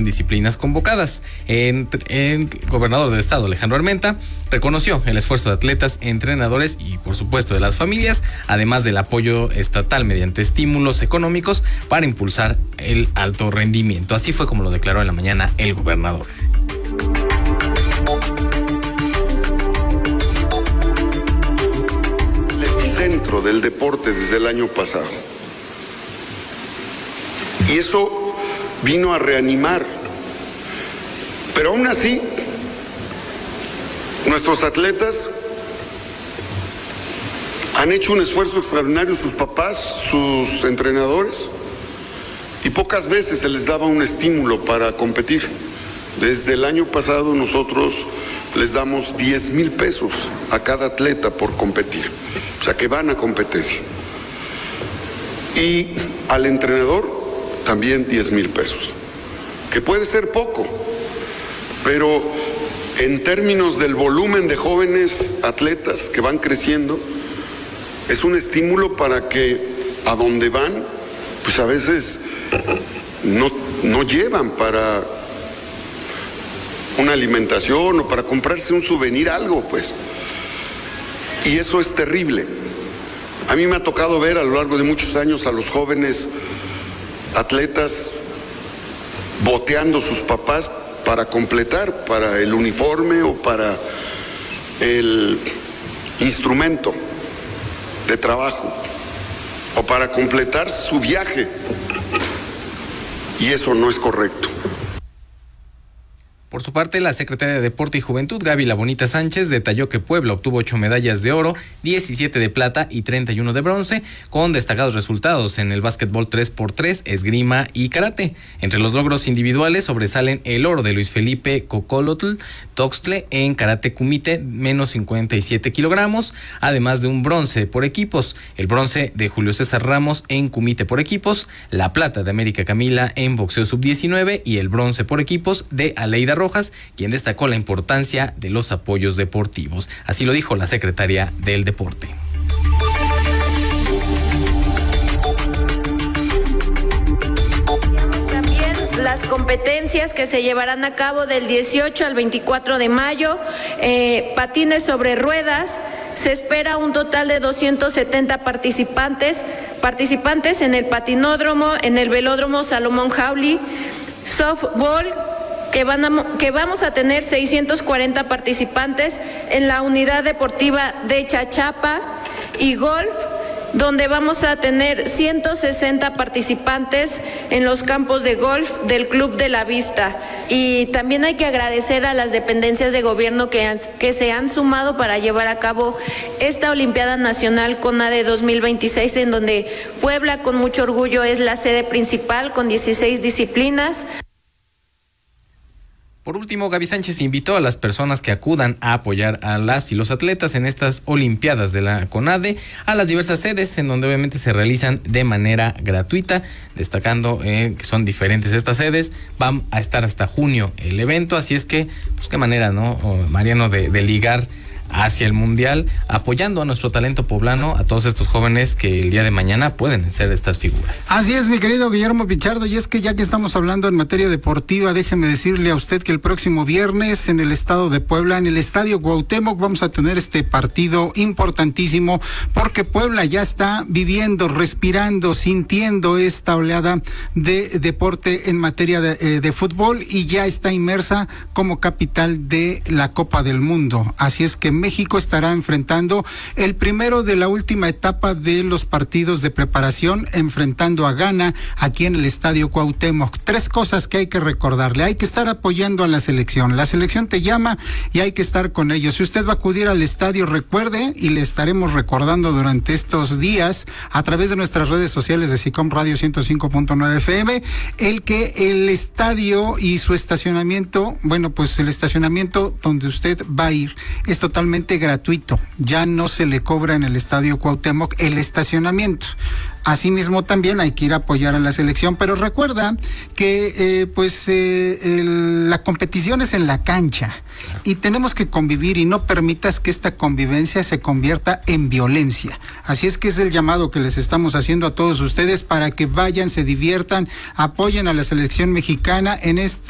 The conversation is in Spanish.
disciplinas convocadas. El gobernador del estado, Alejandro Armenta, reconoció el esfuerzo de atletas, entrenadores y por supuesto de las familias, además del apoyo estatal mediante estímulos económicos para impulsar el alto rendimiento. Así fue como lo declaró en la mañana el gobernador. El epicentro del deporte desde el año pasado. Y eso vino a reanimar. Pero aún así, nuestros atletas han hecho un esfuerzo extraordinario, sus papás, sus entrenadores, y pocas veces se les daba un estímulo para competir. Desde el año pasado nosotros les damos 10,000 pesos a cada atleta por competir, o sea que van a competencia. Y al entrenador también 10,000 pesos, que puede ser poco, pero en términos del volumen de jóvenes atletas que van creciendo, es un estímulo para que a donde van, pues a veces no llevan para una alimentación o para comprarse un souvenir, algo pues. Y eso es terrible. A mí me ha tocado ver a lo largo de muchos años a los jóvenes atletas boteando sus papás para completar, para el uniforme o para el instrumento de trabajo o para completar su viaje, y eso no es correcto. Por su parte, la secretaria de Deporte y Juventud, Gaby La Bonita Sánchez, detalló que Puebla obtuvo 8 medallas de oro, 17 de plata y 31 de bronce, con destacados resultados en el básquetbol 3x3, esgrima y karate. Entre los logros individuales sobresalen el oro de Luis Felipe Cocolotl Toxtle en karate kumite, menos 57 kilogramos, además de un bronce por equipos, el bronce de Julio César Ramos en kumite por equipos, la plata de América Camila en boxeo sub-19 y el bronce por equipos de Aleida Rojas, quien destacó la importancia de los apoyos deportivos. Así lo dijo la secretaria del Deporte. También las competencias que se llevarán a cabo del 18 al 24 de mayo, patines sobre ruedas, se espera un total de 270 participantes en el patinódromo, en el velódromo Salomón Jauregui, softball, que vamos a tener 640 participantes en la unidad deportiva de Chachapa, y golf, donde vamos a tener 160 participantes en los campos de golf del Club de la Vista. Y también hay que agradecer a las dependencias de gobierno que se han sumado para llevar a cabo esta Olimpiada Nacional CONADE 2026, en donde Puebla con mucho orgullo es la sede principal con 16 disciplinas. Por último, Gaby Sánchez invitó a las personas que acudan a apoyar a las y los atletas en estas Olimpiadas de la CONADE a las diversas sedes, en donde obviamente se realizan de manera gratuita, destacando que son diferentes estas sedes. Van a estar hasta junio el evento, así es que, pues qué manera, ¿no, Mariano, de ligar hacia el Mundial, apoyando a nuestro talento poblano, a todos estos jóvenes que el día de mañana pueden ser estas figuras. Así es, mi querido Guillermo Pichardo, y es que ya que estamos hablando en materia deportiva, déjeme decirle a usted que el próximo viernes en el estado de Puebla, en el Estadio Cuauhtémoc, vamos a tener este partido importantísimo, porque Puebla ya está viviendo, respirando, sintiendo esta oleada de deporte en materia de fútbol, y ya está inmersa como capital de la Copa del Mundo. Así es que México estará enfrentando el primero de la última etapa de los partidos de preparación, enfrentando a Ghana aquí en el Estadio Cuauhtémoc. 3 cosas que hay que recordarle: hay que estar apoyando a la selección te llama y hay que estar con ellos. Si usted va a acudir al estadio, recuerde, y le estaremos recordando durante estos días a través de nuestras redes sociales de SICOM Radio 105.9 FM, el que el estadio y su estacionamiento, bueno, pues el estacionamiento donde usted va a ir es totalmente gratuito, ya no se le cobra en el Estadio Cuauhtémoc el estacionamiento. Asimismo, también hay que ir a apoyar a la selección, pero recuerda que la competición es en la cancha y tenemos que convivir, y no permitas que esta convivencia se convierta en violencia. Así es que es el llamado que les estamos haciendo a todos ustedes para que vayan, se diviertan, apoyen a la selección mexicana en esta